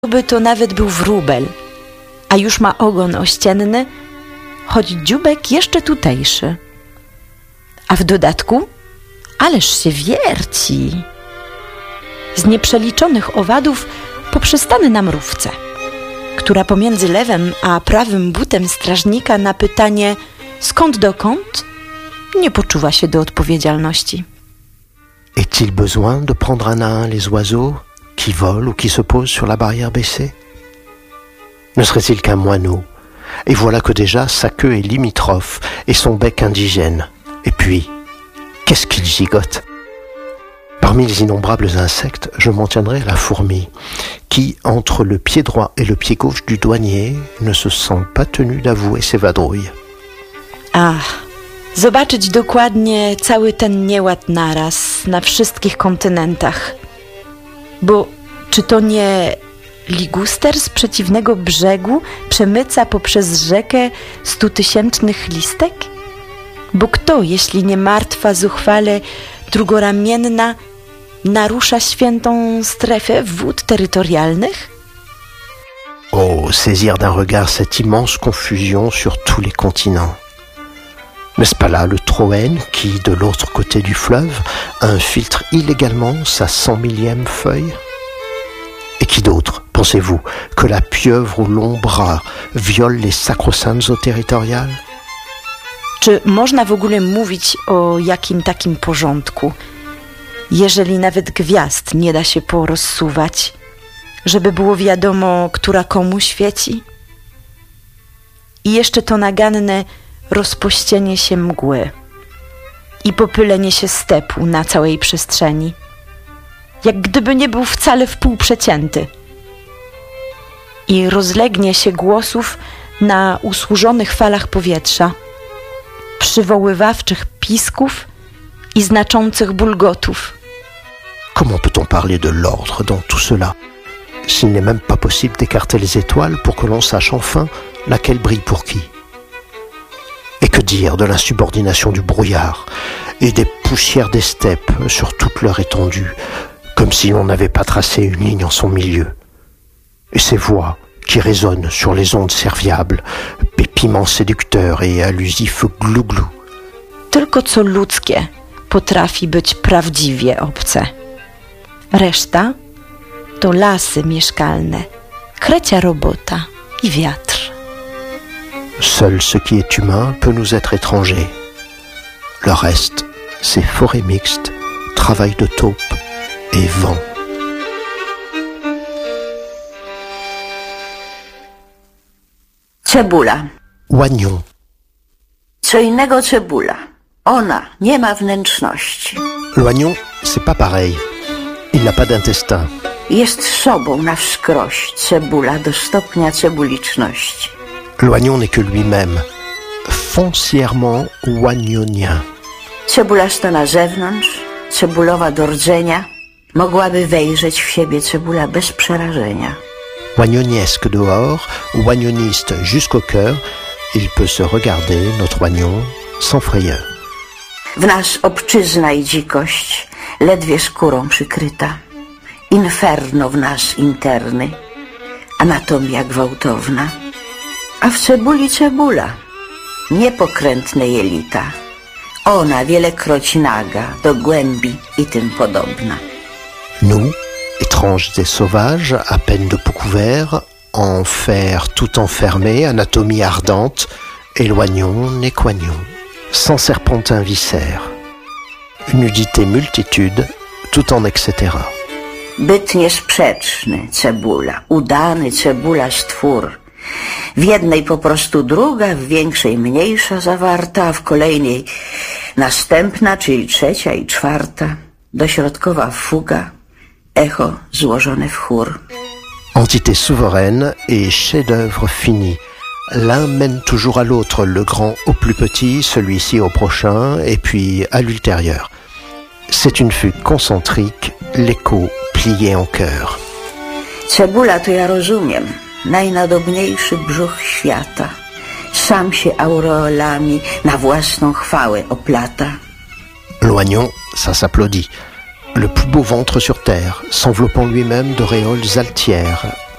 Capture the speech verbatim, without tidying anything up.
by to nawet był wróbel, a już ma ogon ościenny, choć dzióbek jeszcze tutejszy. A w dodatku, ależ się wierci. Z nieprzeliczonych owadów poprzestany na mrówce, która pomiędzy lewym a prawym butem strażnika na pytanie skąd dokąd nie poczuwa się do odpowiedzialności. Est-il besoin de prendre un à un les oiseaux qui volent ou qui se posent sur la barrière baissée? Ne serait-il qu'un moineau? Et voilà que déjà sa queue est limitrophe et son bec indigène. Et puis, qu'est-ce qu'il gigote? Parmi les innombrables insectes, je m'en tiendrai à la fourmi, qui, entre le pied droit et le pied gauche du douanier, ne se sent pas tenu d'avouer ses vadrouilles. Ach, zobaczyć dokładnie cały ten nieład naraz, na wszystkich kontynentach. Bo czy to nie liguster z przeciwnego brzegu przemyca poprzez rzekę stutysięcznych listek? Bo kto, jeśli nie martwa, zuchwale, drugoramienna, narusza świętą strefę wód terytorialnych? Oh, saisir d'un regard cette immense confusion sur tous les continents. N'est-ce pas là le Troène qui, de l'autre côté du fleuve, infiltre illégalement sa cent millième feuille? Et qui d'autre, pensez-vous, que la pieuvre aux longs bras viole les sacro-saintes eaux territoriales? Czy można w ogóle mówić o jakim takim porządku, jeżeli nawet gwiazd nie da się porozsuwać, żeby było wiadomo, która komu świeci? I jeszcze to naganne rozpościenie się mgły i popylenie się stepu na całej przestrzeni, jak gdyby nie był wcale wpół przecięty. I rozlegnie się głosów na usłużonych falach powietrza, przywoływawczych pisków i znaczących bulgotów. Comment peut-on parler de l'ordre dans tout cela, s'il n'est même pas possible d'écarter les étoiles pour que l'on sache enfin laquelle brille pour qui? Et que dire de l'insubordination du brouillard et des poussières des steppes sur toute leur étendue, comme si l'on n'avait pas tracé une ligne en son milieu? Et ces voix qui résonnent sur les ondes serviables, pépiments séducteurs et allusifs glu-glu. Tylko co ludzkie potrafi być prawdziwie obce. Reszta to lasy mieszkalne, krecia robota i wiatr. Seul ce qui est humain peut nous être étranger. Le reste, c'est forêt mixte, travail de taupe et vent. Cebula. Oignon. Co innego cebula. Ona nie ma wnętrzności. L'oignon, c'est pas pareil. Il n'a pas d'intestin. Jest sobą na wskroś cebula do stopnia cebuliczności. L'oignon n'est que lui-même, foncièrement oignonien. Cebulasta na zewnątrz, cebulowa do rdzenia, mogłaby wejrzeć w siebie cebula bez przerażenia. Oignoniesque dehors, oignoniste jusqu'au cœur, il peut se regarder, notre oignon, sans frayeur. W nas obczyzna i dzikość, ledwie skórą przykryta. Inferno w nas interny, anatomia gwałtowna. A w cebuli cebula, niepokrętne jelita. Ona wielekroć naga, do głębi i tym podobna. Nous, étranges et sauvages, à peine de peau couvert, en fer tout enfermé, anatomie ardente, et l'oignon n'est qu'oignon, sans serpentin viscère. Nudité multitude, tout en et cetera. Byt niesprzeczny, cebula, udany cebula stwór. W jednej po prostu druga, w większej mniejsza zawarta, a w kolejnej następna, czyli trzecia i czwarta. Dośrodkowa fuga, echo złożone w chór. Entité souveraine et chef-d'œuvre fini. L'un mène toujours à l'autre, le grand au plus petit, celui-ci au prochain, et puis à l'ultérieur. C'est une fugue concentrique, l'écho plié en chœur. Cebula to ja rozumiem, najnadobniejszy brzuch świata. Sam się aureolami na własną chwałę oplata. L'oignon, ça s'applaudit. Le plus beau ventre sur terre, s'enveloppant lui-même d'auréoles altières,